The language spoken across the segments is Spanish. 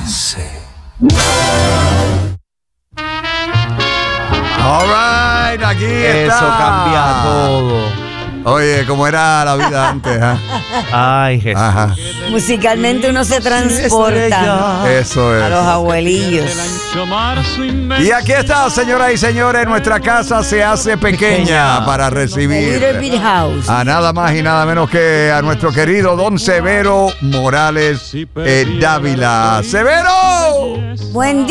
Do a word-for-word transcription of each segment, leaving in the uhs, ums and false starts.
once. All right, aquí está. Eso cambia todo. Oye, ¿cómo era la vida antes? ¿eh? Ay, Jesús. Ajá. Musicalmente uno se transporta Eso es. a los abuelillos. Y aquí está, señoras y señores, nuestra casa se hace pequeña para recibir Little Big House. a nada más y nada menos que a nuestro querido Don Severo Morales eh, Dávila. ¡Severo! Buen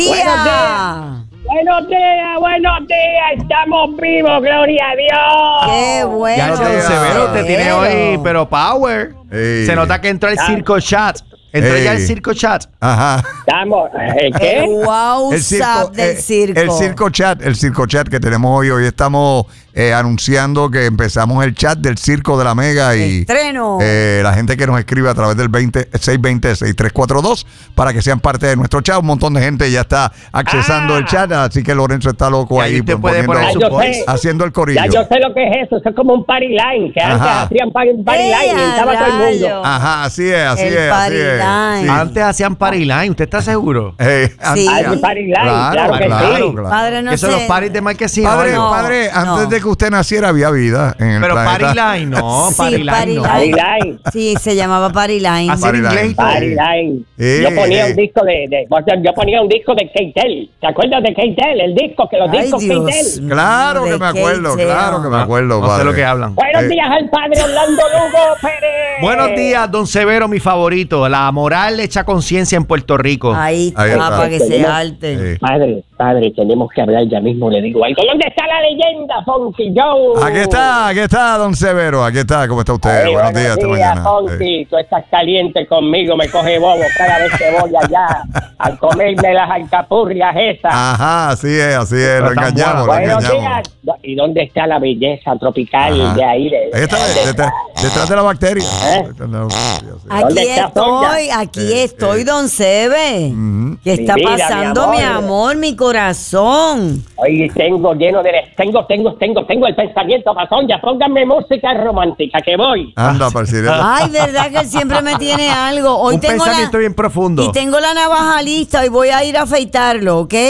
día. Buenos días, buenos días, estamos vivos, gloria a Dios. Qué bueno. Ya, Don Severo, te tiene hoy, pero power. Ey. Se nota que entró el circo chat. Entró Ey. ya el circo chat. Ajá. Estamos, ¿eh, ¿qué? El wow El circo, zap del eh, circo. el circo chat, el circo chat que tenemos hoy. Hoy estamos eh, anunciando que empezamos el chat del Circo de la Mega y Estreno. eh, la gente que nos escribe a través del veinte, seiscientos veinte, sesenta y tres cuarenta y dos para que sean parte de nuestro chat. Un montón de gente ya está accesando Ah. el chat, así que Lorenzo está loco Y ahí, ahí usted pues, puede poniendo- poner su Ya yo voice. sé. haciendo el corillo. Ya yo sé lo que es eso, eso es como un party line, que antes Ajá. hacían party, party ¡Eh, line y estaba todo el mundo. rayo! Ajá, así es, así El es, así party es. line. Sí. Antes hacían party line. ¿Usted está seguro? Eh, Sí. antes- Hay party line, Claro, claro, que claro, sí. claro. Padre, no Eso sé. son los parties de Marquesino. Padre, No, padre, antes no. de que usted naciera había vida en el Pero party planeta. line, no. Sí, Party line, party no. Party line. line. Sí, se llamaba Party Line. Así Party en inglés line. y todo. Party line. Sí, Yo ponía sí. un disco de, de, yo ponía un disco de Keitel. ¿Te acuerdas de Keitel? El disco, que los Ay, discos Dios Keitel. mío, Claro que de me acuerdo, Kate claro que me Taylor. acuerdo, No sé padre. lo que hablan. Buenos Eh. días al padre Orlando Lugo Pérez. Buenos días, Don Severo, mi favorito. La moral echa conciencia en Puerto Rico. Ahí Ahí está, está. para que se alte. Sí. Padre, padre, tenemos que hablar ya mismo, le digo algo. ¿Dónde está la leyenda, Fonky Joe? Aquí está, aquí está, don Severo, aquí está, ¿cómo está usted? Hey, Buenos días, esta mañana. Fonky, tú estás caliente conmigo, me coge bobo cada vez que voy allá a comerme las alcapurrias esas. Ajá, así es, así es, Pero lo tan engañamos, lo buena. Buenos engañamos. días. ¿Y dónde está la belleza tropical Ajá. de ahí? De, Ahí está, ¿dónde detrás, detrás de la bacteria. ¿Eh? Detrás de la bacteria, sí. Aquí ¿Dónde está Sonia? estoy, aquí Eh, estoy, eh. don Sebe. Ujú. ¿Qué está Mi vida, mi pasando, amor? mi amor, mi corazón? Hoy tengo lleno de... Tengo, tengo, tengo, tengo el pensamiento pasón. Ya pónganme música romántica, que voy. Anda, parcial. Ay, verdad que él siempre me tiene algo. Hoy Un tengo pensamiento la, bien profundo. y tengo la navaja lista y voy a ir a afeitarlo, ¿ok?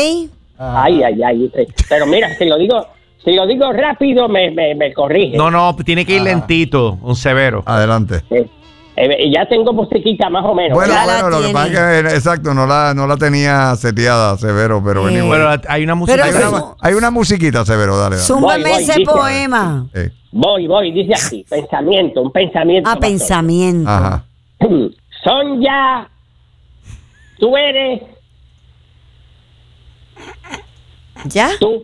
Ay, ay, ay. Pero mira, si lo digo... Si lo digo rápido, me, me, me corrige. No, no, tiene que ir lentito, un Severo. Adelante. Eh, eh, ya tengo musiquita más o menos. Bueno, Ya la bueno, lo que tiene. pasa es que, exacto, no la, no la tenía seteada, Severo, pero Sí. venimos. Bueno, hay una música. Pero hay, eso- una, hay una musiquita, Severo, dale. dale. Zúmbame Voy, voy, ese dice. poema. Eh, Voy, voy, dice así. Pensamiento, un pensamiento. A pasón. pensamiento. Ajá. Sonia, tú eres... ¿Ya? Tú.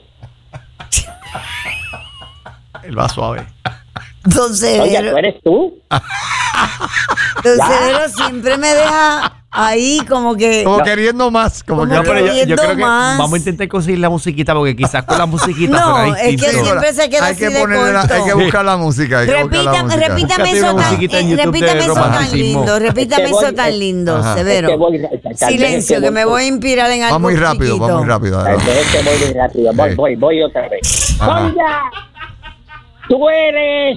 Él va suave. Don Sonia, ¿tú Severo, eres tú? don Severo siempre me deja ahí como que... Como queriendo más, como Como que No, pero yo, yo Queriendo creo que más. vamos a intentar conseguir la musiquita porque quizás con la musiquita No, suena es que distinto. siempre se queda hay así que de ponerle la- corto. hay que buscar la música, hay que buscar la Repita- música. repítame Búscate eso una tan, musiquita en eh, YouTube de repítame eso tan romanticismo. lindo, repítame Es que voy- eso tan lindo, Ajá. Severo. Es que voy- tal vez Silencio, es que voy- me voy a inspirar en algo Va muy rápido, chiquito. va muy rápido. Tal adelante. vez es que voy muy rápido. Voy, Sí. voy, voy otra vez. Ajá. Sonia, tú eres...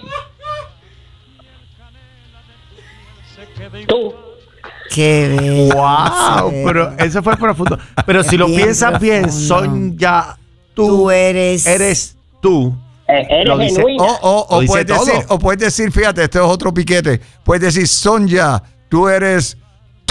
Tú. Qué bello. Wow, Severo. pero eso fue profundo. Pero si lo Bien piensas bien, profundo. son ya tú, Tú eres... eres tú. Eh, eres Lo dice- genuina. O, o, Lo o, dice puedes todo. decir, o puedes decir, fíjate, este es otro piquete. Puedes decir, Sonia, tú eres tú.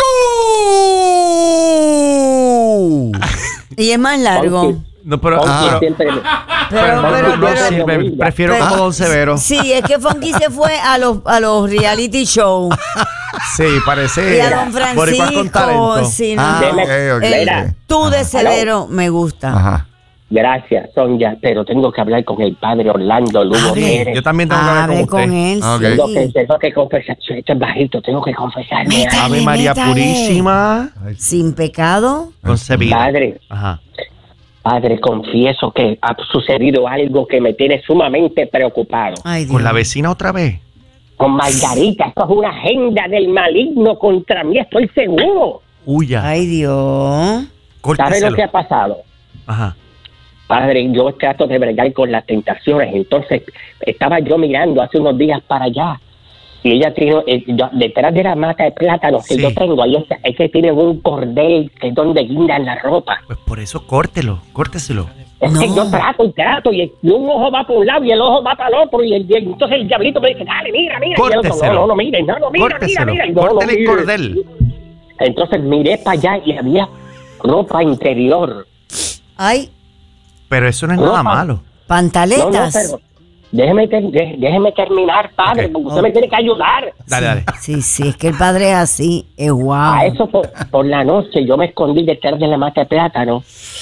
Y es más largo. Fonky, No, pero, Fonky pero- siempre me- Pero, pero no, pero, no pero- sirve. Prefiero pero- como Don Severo. Sí, es que Funky se fue a los, a los reality shows. Sí, parece. Y a Don boricua con Francisco. talento. Sí, no. Ah, Deme- ok, ok, El Mira. ok. tú de Ajá. Severo me gusta. Ajá. Gracias, Sonia, pero tengo que hablar con el padre Orlando Lugo Hable. Pérez. Yo también tengo que hablar Hable con con usted. él, Ah, ok. Tengo que, sí. tengo que confesar, esto es bajito, tengo que confesarme. Métale. Ave María métale. Purísima. Sin pecado. Concebida. Padre, Ajá. padre, confieso que ha sucedido algo que me tiene sumamente preocupado. Ay, Dios. Con la vecina otra vez. Con Margarita, esto es una agenda del maligno contra mí, estoy seguro. Huya. Ay, Dios. ¿Sabes Córteselo. lo que ha pasado? Ajá. Padre, yo trato de bregar con las tentaciones, entonces estaba yo mirando hace unos días para allá y ella tiene, eh, yo, detrás de la mata de plátano que Sí. yo tengo, ahí está, es que tiene un cordel que es donde guindan la ropa. Pues por eso córtelo, córteselo. Es No. que yo trato y trato y, y un ojo va para un lado y el ojo va para el otro y, el, y entonces el diablito me dice, dale, mira, mira. Y el otro, Córteselo. no, no, no, mire, no, no, mira, mira, Córteselo, mira. Y no, no, córtele el mire. cordel. Entonces miré para allá y había ropa interior. Ay, Pero eso no es Ropa. nada malo. No, no, pantaletas. pero déjeme, ter- dé- déjeme terminar, padre, Ok. porque usted me tiene que ayudar. Dale, dale. Sí, sí, es que el padre es así, es guau. A eso por, por la noche yo me escondí detrás de la mata de plátano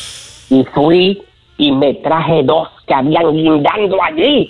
y fui y me traje dos que habían guindando allí.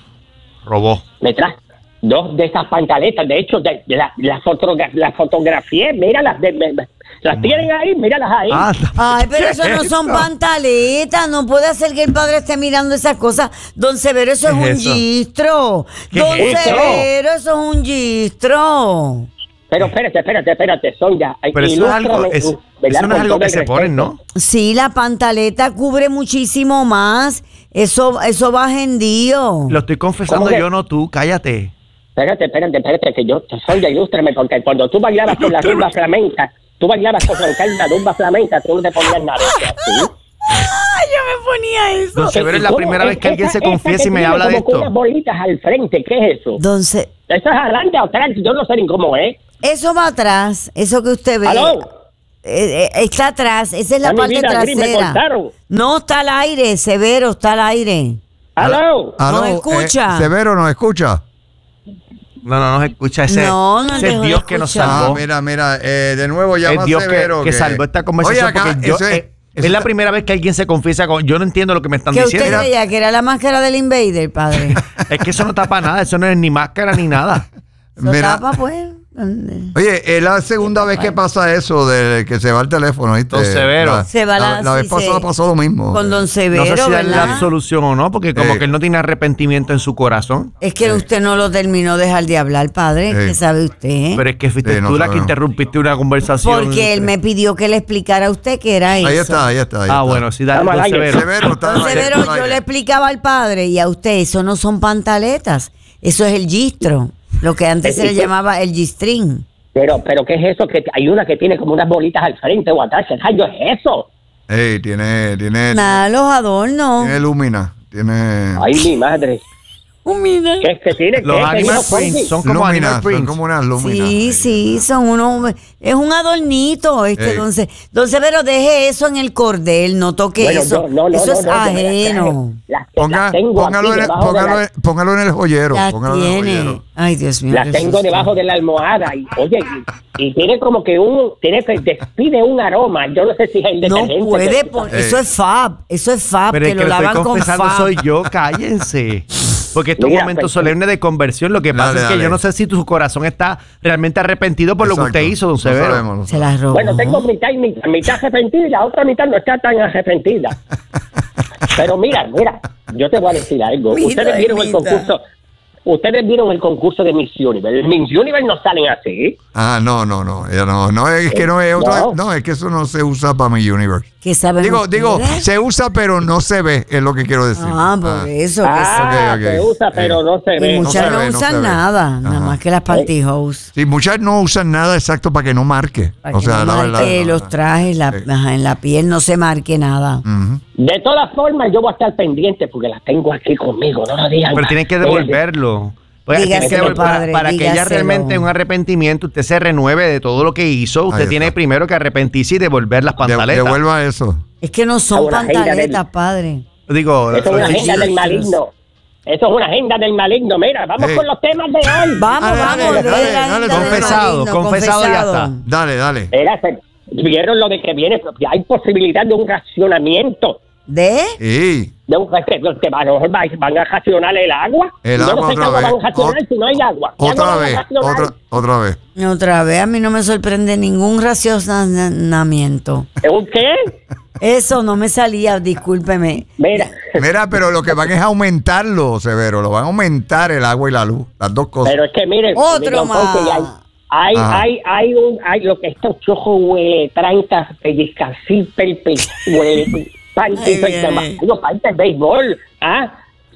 Robó. Me traje dos de esas pantaletas. De hecho, de, de la, la, fotogra la fotografié. Míralas. De, de, de- las tienen ahí, míralas ahí. Ah, Ay, pero eso no ¿Qué son es eso? pantaletas, no puede hacer que el padre esté mirando esas cosas. Don Severo, eso es ¿Qué un es eso? gistro. ¿Qué Don es eso? Severo, eso es un gistro. Pero espérate, espérate, espérate, Sonia. Pero eso es algo, ilústrame, es- ¿verdad? eso no es Con algo todo que el se ponen, ¿no? respeto. Sí, la pantaleta cubre muchísimo más. Eso, eso va gendío. Lo estoy confesando ¿Cómo que? yo, no tú. Cállate. Espérate, espérate, espérate, que yo, Sonia, ilústrame, porque cuando tú bailabas con la rumba flamenca, tú bailabas con la rumba flamenca, tú no te ponías nada. ¿Sí? Ay, yo me ponía eso. Don Severo, es la ¿Cómo? primera vez que alguien Esa- se confiesa esa y me que habla de tiene como esto. unas bolitas al frente, ¿qué es eso? Don Se- ¿Eso es adelante o atrás? Yo no sé ni cómo es. Eso va atrás, eso que usted ve. ¿Aló? Eh, eh, está atrás, esa es la A mi parte vida, Gris, me trasera. cortaron. No, está al aire, Severo, está al aire. ¿Aló? Aló, ¿Nos escucha? eh, Severo, ¿nos escucha? No, no, no se escucha ese, No, no ese dejó de Dios que nos escuchar. Ah, salvó. mira, mira, eh, de nuevo llama Es Dios que, Severo. que salvó esta conversación. Oye, acá, porque yo, eso es, eh, eso es la está- primera vez que alguien se confiesa con. Yo no entiendo lo que me están ¿Qué usted diciendo. creía? ¿Que era la máscara del Invader, padre? Es que eso no tapa nada, eso no es ni máscara ni nada. ¿Eso Mira. tapa, pues? Oye, es la segunda vez que pasa eso de que se va el teléfono, ¿viste? Don Severo. La, Se va la- la, la vez sí, pasada se- pasó lo mismo. Con Don Severo, No sé si darle ¿verdad? la solución o no, porque como Eh. que él no tiene arrepentimiento en su corazón. Es que usted no lo terminó de dejar de hablar, padre. Sí. ¿Qué sabe usted? Pero es que fuiste Sí, no tú la sabemos. que interrumpiste una conversación. Porque él me pidió que le explicara a usted que era eso. Ahí está, ahí está. Ahí Ah, está. bueno, sí, dale, Vamos don al aire. Severo. Severo está Don al aire, Severo, está al yo aire. le explicaba al padre y a usted, eso no son pantaletas, eso es el gistro, lo que antes se le llamaba el gistrín. Pero, pero ¿qué es eso? Que hay una que tiene como unas bolitas al frente o atrás. ¿Qué rayo es eso? Ey, tiene, tiene, Nada, los adornos. tiene lumina, tiene Ay, mi madre. Un mira. ¿Qué es que tiene? Los ¿Qué? ¿Qué animal dijo prints Fonsi? son como luminas, animal son prints. como unas luminas. Sí, sí, son unos. Es un adornito. Este, Ey. don, Se- don Severo, deje eso en el cordel, no toque Bueno, eso. yo- no, no, eso no, es no, yo me las ajeno. traje. Las, Ponga, las tengo póngalo, aquí en el, debajo de póngalo, la- en- póngalo en el joyero. Las póngalo en el tiene. joyero. Ay, Dios mío. Las qué tengo susto. debajo de la almohada y, oye, y, y tiene como que un, tiene que despide un aroma. Yo no sé si es el No detergente. puede que- poner. Ey. Eso es fab. Eso es fab. Pero que es que lo lo estoy lavan con confesando fab. soy yo, cállense. Porque esto es un Mira, momento pues, solemne de conversión. Lo que pasa Dale, es que dale. yo no sé si tu corazón está realmente arrepentido por lo que Exacto. usted hizo, don No Severo. sabemos, no Se la robó. Bueno, tengo mitad y mitad, mitad arrepentida y la otra mitad no está tan arrepentida. Pero mira, mira, yo te voy a decir algo. Mira, Ustedes vieron el mira. concurso, ustedes vieron el concurso de Miss Universe. Miss Universe no salen así. Ah, no, no, no, ya no, no, es que no es otra, No. no, es que eso no se usa para mi universe. ¿Qué saben Digo, ustedes? digo, se usa pero no se ve, es lo que quiero decir. Ah, por eso. que Ah, ok, ok. se usa, pero Eh. no se sí. ve. Y no muchas se no, ve, no se usan ve. nada, nada Ajá. más que las pantyhose. Sí, muchas no usan nada exacto para que no marque. Para o que sea, no la marque verdad. no, los no. trajes, la, Sí. ajá, en la piel no se marque nada. Ujú. De todas formas, yo voy a estar pendiente porque las tengo aquí conmigo. No lo digan. Pero más. tienen que Eh, devolverlo. Pues, tienen que Dígaselo, devolver- para, padre, para que ella dígaselo. realmente en un arrepentimiento usted se renueve de todo lo que hizo. Usted Ahí tiene está. primero que arrepentirse y devolver las De- pantaletas. devuelva eso. Es que no son Es una agenda pantaletas, del- padre. Digo, Eso es una los- agenda del maligno. Eso es una agenda del maligno. Mira, vamos Sí. con los temas de hoy. Vamos, Dale, vamos, dale, de dale, la dale, agenda del confesado, maligno, confesado ya está. Dale, dale. Era, se- vieron lo de que viene, porque hay posibilidad de un racionamiento. ¿De? Sí. De un que, que a lo mejor va- van a racionar el agua. El Yo agua no sé qué otra agua vez. van a racionar Ot- si no hay agua. ¿Qué agua Otra van a vez, racionar? otra, otra vez. Otra vez, a mí no me sorprende ningún racionamiento. ¿Un qué? Eso no me salía, discúlpeme. Mira, Mira, pero lo que van es aumentarlo, Severo. Lo van a aumentar el agua y la luz. Las dos cosas. pero es que miren. Otro don Ponce, más. Hay, hay, Ajá. hay, hay un, hay lo que estos chojos huele, treinta, pellizcacil, pelpe, huele, Ay, panty, ay, ay. digo, panty de béisbol, ¿ah?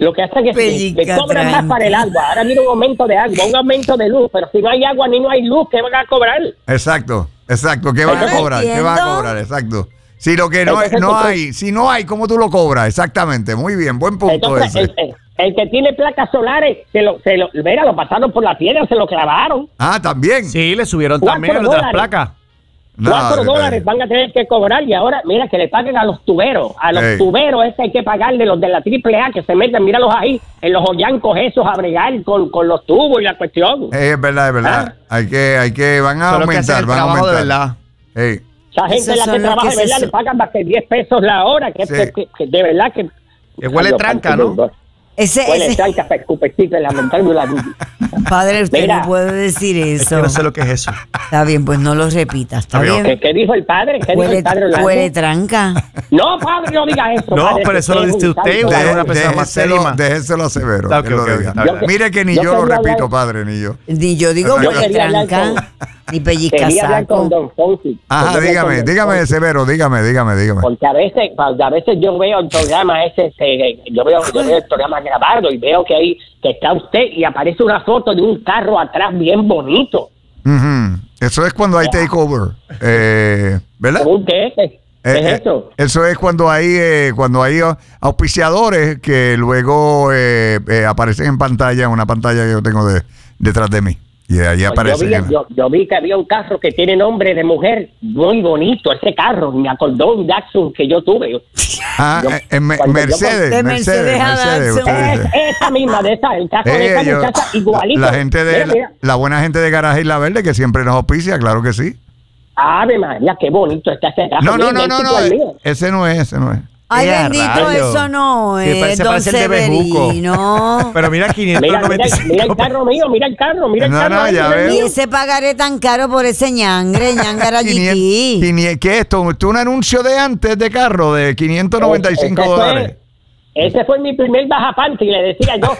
Lo que hacen es que Pellizca le cobran tranca. más para el agua. Ahora viene un aumento de agua, un aumento de luz, pero si no hay agua ni no hay luz, ¿qué van a cobrar? Exacto, exacto. ¿Qué van a No cobrar? ¿Qué van a entiendo. cobrar? Exacto. Si lo que no, Entonces, no entonces- hay, si no hay, ¿cómo tú lo cobras? Exactamente. Muy bien, buen punto Entonces, ese. el, el- el que tiene placas solares, se lo, se lo, mira, lo pasaron por la piedra, se lo clavaron. Ah, también. Sí, le subieron Cuatro también los de las dólares. placas. No, Cuatro eh, dólares van a tener que cobrar y ahora, mira, que le paguen a los tuberos. A los Ey. tuberos ese hay que pagarle, los de la triple A que se meten, míralos ahí, en los hoyancos esos a bregar con, con los tubos y la cuestión. Eh, es verdad, es verdad. Hay que, hay que, van a Son los que hacen aumentar, el van a trabajo de aumentar. verdad. Ey. Esa gente Esos la son que los trabaja que de verdad se- le pagan más que diez pesos la hora, que, Sí. que- que- que de verdad que... Que huele Ay, tranca, Dios, ¿no? Ese, Huele ese- tranca, para escupecito en la montaña de la vida. padre, usted Mira. no puede decir Es eso. que no sé lo que es eso. Está bien, pues no lo repita. Está bien, bien. ¿Qué, qué dijo el padre? ¿Qué dijo Huele, el padre Orlando? huele tranca. No, padre, no diga eso. No, padre, pero que eso lo es dice un usted, santo. usted es una Deje- persona más seria y déjeselo, más- déjeselo a Severo. Está que ok, lo ok, diga. está bien. Mire que ni Yo yo, lo quería hablar- repito, padre, ni yo. Ni yo digo Yo huele quería hablar tranca, ni pellizca Quería hablar con saco. Don Fonsi. Ajá, Quería hablar dígame, con Don dígame, Fonsi. Severo, dígame, dígame, dígame. Porque a veces, a veces yo veo el programa ese, ese, yo veo, yo veo el programa grabado y veo que ahí que está usted y aparece una foto de un carro atrás bien bonito. Ujú. Eso es cuando hay takeover, eh, ¿verdad? ¿Un qué? ¿Qué Eh, es eh, eso? eso es cuando hay eh, cuando hay uh, auspiciadores que luego eh, eh, aparecen en pantalla, en una pantalla que yo tengo de, detrás de mí. Y ahí Pues yo, aparece. vi, yo, yo vi que había un carro que tiene nombre de mujer muy bonito, ese carro, me acordó un Jackson que yo tuve. Ah, yo- eh, en Me- cuando yo Mercedes, De Mercedes, Mercedes a Mercedes, Datsun. usted Es, dice. esa misma, de esa, el carro de Eh, esa yo- muchacha igualito. la gente de Mira, la, mira. la buena gente de Garaje Isla Verde que siempre nos auspicia, claro que sí. Ave María, qué bonito está ese carro. No, no, Mira, no, no, idéntico no, al eh, mío. ese no es, ese no es. Ay, ¡Eh, bendito, rayo! eso no Sí, es, parece- don parece el de Bejuco. Severino. Pero mira, Mira, quinientos mira, noventa y mira cinco. el carro mío, mira el carro, mira el No, carro. no, ahí, ya mira el veo. Y mío. ese pagaré tan caro por ese ñangre, ñangara quinientos, yití. quinientos, ¿qué es esto? ¿Esto es un anuncio de antes de carro de quinientos noventa y cinco Ese fue- dólares? Ese fue mi primer baja panty, le decía yo.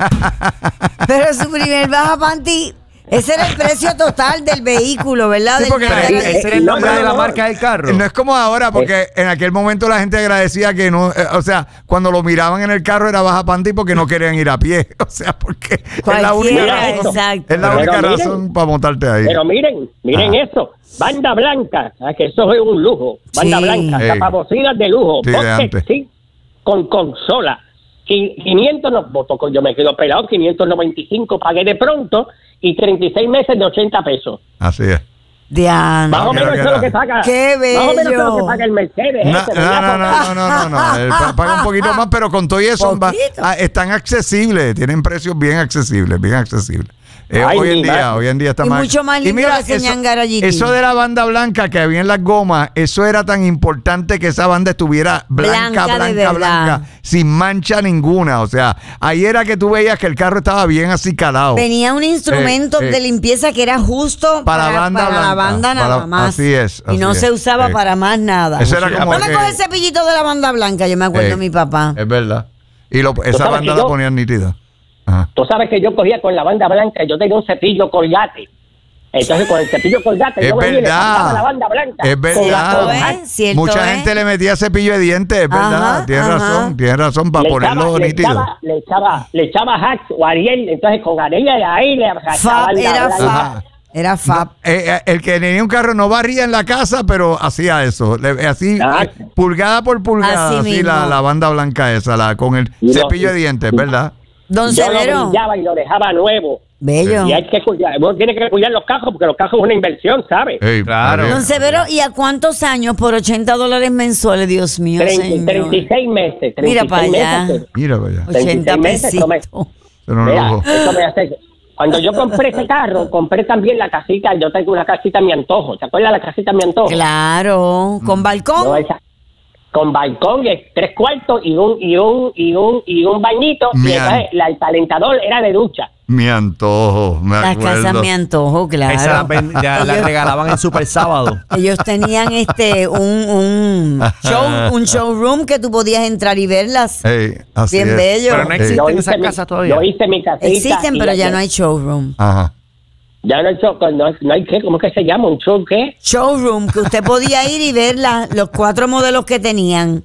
Pero su primer baja panty, ese era el precio total del vehículo, ¿verdad? Sí, Del porque ñangara ese yití. Ese era el No, nombre no, de la no. marca del carro. No es como ahora, porque en aquel momento la gente agradecía que no, eh, o sea, cuando lo miraban en el carro era baja panty porque no querían ir a pie. O sea, porque es la única Cualquiera, razón, exacto. es la Pero única miren, razón para montarte ahí. Pero miren, miren Ajá. eso. Banda blanca, ¿sabes? Que eso es un lujo. Banda Sí. blanca, Ey. tapabocinas de lujo. Sí, de Bosque, antes. sí, con consola. Qui- quinientos, no, voto con- yo me quedo pelado, quinientos noventa y cinco pagué de pronto y treinta y seis meses de ochenta pesos. Así es. Diana. Más o mira menos que eso es lo era. que paga. ¡Qué Más o menos eso es lo bello! que paga el Mercedes. No, ese, no, ¿verdad? no, no, no, no, no. Él pa- paga un poquito más, pero con todo y eso va- Poquito. ah, están accesibles, tienen precios bien accesibles, bien accesibles. Eh, Ay, hoy en mi día, madre. hoy en día está Y más. mucho más lindo que ese ñangara allí. eso de la banda blanca que había en las gomas, eso era tan importante que esa banda estuviera blanca, Blanca de blanca, verdad. blanca, sin mancha ninguna. O sea, ahí era que tú veías que el carro estaba bien así calado. Tenía un instrumento Eh, eh. de limpieza que era justo Para para, banda para la blanca, banda nada para- más. así es, y no así se es. usaba Eh. para más nada. Eso era como Ponle que- con el cepillito de la banda blanca, yo me acuerdo Eh, de mi papá. Es verdad. Y lo- esa sabes banda que la yo- ponían nítida. Ajá. Tú sabes que yo cogía con la banda blanca, yo tenía un cepillo colgate. Entonces con el cepillo colgate Es yo venía y le verdad. pasaba la banda blanca. Es Con verdad. la- Cierto con- es, cierto Mucha es. gente le metía cepillo de dientes, es verdad. Ajá, Tienes ajá. razón, tienes razón para le ponerlo echaba, le nítido. echaba, le echaba, le echaba Hacks o Ariel, entonces con Ariel ahí le echaba Fab, banda era blanca. Fab. Ajá. Era Fab. Eh, eh, el que tenía un carro no barría en la casa, pero hacía eso. Le- así, Exacto. eh, pulgada por pulgada, Así así, mismo. la, la banda blanca esa, la, con el Y lo- cepillo de dientes, ¿verdad? Don Yo lo Severo. brillaba y lo dejaba nuevo. Bello. Y hay que cuidar, uno tiene que cuidar los cajos porque los cajos es una inversión, ¿sabes? Ey, Claro. está Don bien. Severo, ¿y a cuántos años por ochenta dólares mensuales, Dios mío, treinta, señor? treinta y seis meses. treinta y Mira seis para allá. meses. Mira para allá. ochenta treinta y seis meses, pesitos. Eso no es Mira, lujo. eso me hace- Cuando yo compré ese carro, compré también la casita. Yo tengo una casita a mi antojo. ¿Te acuerdas de la casita a mi antojo? Claro, Mm. con balcón. No, esa- con balcón de tres cuartos y un y un y un y un bañito. Y Mira. entonces la- el calentador era de ducha. Mi antojo, me Las acuerdo. casas me antojo, claro. Esa ven- ya la Ellos- regalaban en Super Sábado. Ellos tenían este un, un show, un showroom que tú podías entrar y verlas. Ey, así Bien es. bello. Pero no Ey. existen Yo esas mi- casas todavía. Yo hice mi casita. Existen, y pero ya yo- no hay showroom. Ajá. Ya no hay show, no, hay- no hay qué, ¿cómo es que se llama? ¿Un show qué? Showroom, que usted podía ir y ver la- los cuatro modelos que tenían.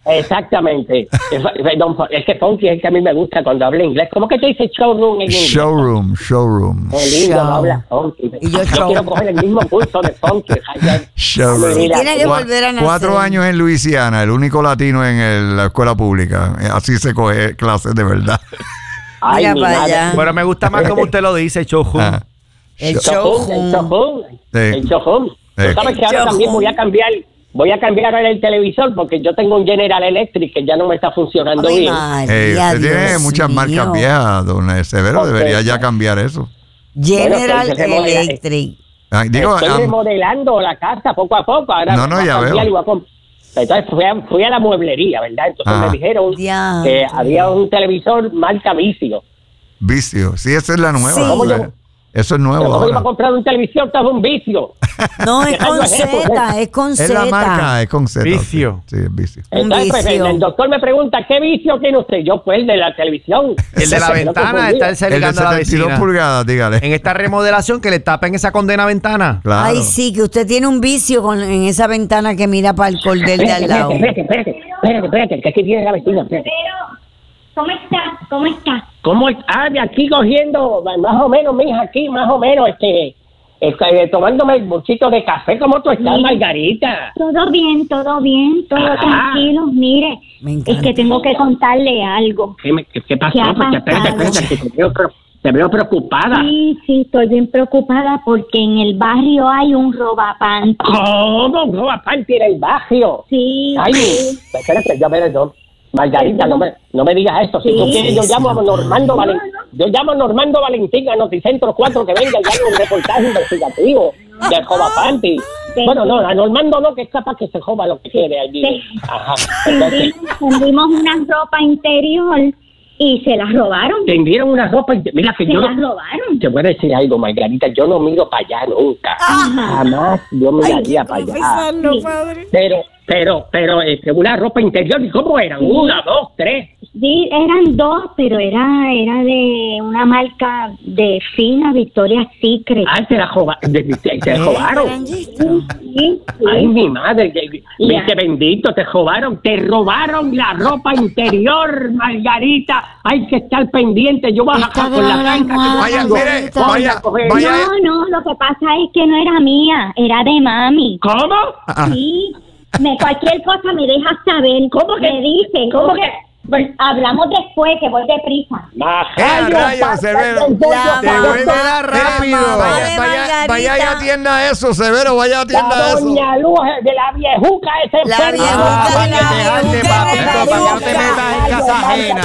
Exactamente. Es, es que Funky es el que a mí me gusta cuando habla inglés. ¿Cómo que te dice showroom en inglés? Showroom, showroom. Qué lindo Show. no habla Funky. Y yo Yo show. quiero coger el mismo curso de Funky. Showroom. Sí, tiene que Cua- volver a nacer. Cuatro años en Luisiana, el único latino en el- la escuela pública. Así se coge clases de verdad. Ay, Mira mi para madre. allá. Pero me gusta más como usted lo dice, Choju. Ah, El Chojun, show. el Chojun, Sí. el Chojun. Tú Sí. sabes que ahora Chojun. también voy a cambiar, voy a cambiar ahora el televisor porque yo tengo un General Electric que ya no me está funcionando Ay, bien. María, Ey, usted tiene Dios muchas mío. marcas viejas, don Severo. Ok. Debería ya cambiar eso. General Bueno, pues, remodela- Electric. Ah, digo, Estoy am- remodelando la casa poco a poco. Ahora No, no, voy a ya cambiar veo. y voy a comp- Entonces fui a, fui a la mueblería, ¿verdad? Entonces Ah. me dijeron Diantre. que había un televisor marca Vizio. vicio. Sí, esa es la nueva. Sí. ¿no? ¿Cómo yo- Eso es nuevo Pero ¿cómo iba a ahora. comprar un televisor todo un Vicio? No, es ¿Qué con rayo es eso? Z, es con Es la marca, Z. es con Z. Vicio. Sí, sí, es vicio. Un Entonces, pues, el, vicio. el doctor me pregunta, ¿qué vicio tiene usted? Yo, pues, el de la televisión. El de la Entonces, ventana no está confundía. El de cercando a la setenta y dos vecina. pulgadas, dígale. En esta remodelación que le tapen esa condena ventana. Claro. Ay, sí, que usted tiene un vicio con, en esa ventana que mira para el cordel de Espérate, al lado. espérate, espérate, espérate, espérate, que aquí tiene la vecina, espérate. ¿Cómo estás? ¿Cómo estás? ¿Cómo? es? Ah, de aquí cogiendo, más o menos, mija, aquí, más o menos, este, este, eh, tomándome un buchito de café. ¿Cómo tú estás, Sí. Margarita? Todo bien, todo bien, todo Ajá. tranquilo. Mire, Me es encanta. que tengo que contarle algo. ¿Qué, me- qué, qué pasó? ¿Qué ha Porque espérate, pasado? espérate, que te veo, pre- te veo preocupada. Sí, sí, estoy bien preocupada porque en el barrio hay un robapanty. ¿Cómo? ¿Cómo aparte en el barrio? Sí, Ay, sí. espérate, yo me yo. Margarita, no me, no me digas esto. Si Sí. tú quieres, yo Sí, llamo sí. a Normando Valentín. Yo llamo a Normando Valentín a Noticentro cuatro que venga y haga un reportaje investigativo del Jovapanti. Sí. Bueno, no, a Normando no, que es capaz que se joba lo que quiere allí. Sí. Ajá. Entonces, Tendimos, tendimos una ropa interior y se la robaron. tendieron una ropa. y- Mira, que Se yo la no. robaron. Te voy a decir algo, Margarita. Yo no miro para allá nunca. Ah. Jamás yo miraría para allá. confesarlo, Sí. padre. Pero, pero, pero, este, una ropa interior. ¿Y cómo eran? Una, dos, tres. Sí, eran dos, pero era era de una marca de fina, Victoria's Secret. Ah, se la joba, de- de- se ¿Eh? jobaron. Sí, sí. Ay, mi madre, que, que- Ya. viste, bendito, te robaron, te robaron la ropa interior, Margarita. Hay que estar pendiente. Yo voy a Está con la debajo de la canca que yo almohada, Vaya, tengo. mire, Voy a vaya, coger- vaya. No, no, lo que pasa es que no era mía, era de mami. ¿Cómo? Ah, Sí, me, cualquier cosa me dejas saber. ¿Cómo que- Me dicen, cómo ¿cómo que- que? Hablamos después, que voy deprisa. Majayo, rayo, pasa Severo. el bollo, La Te pasa voy el a bollo. dar rápido. mamá Vaya, de vaya, Margarita. vaya y atienda eso, Severo, vaya y atienda La eso. doña Luz de la viejuca esa La enferma. viejuca Ah, de para la que te jarte, viejuca papito, de la para que no te viejuca. metas en casa ajena.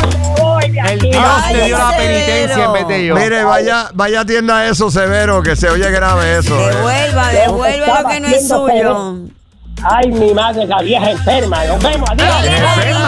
El Dios Ay, te dio la Severo. penitencia en vez de yo. Mire, vaya, vaya atienda eso, Severo, que se oye grave eso. eh. Devuelva, devuelva lo que no es suyo. Ay, mi madre, la vieja enferma. Nos vemos, adiós. Enferma.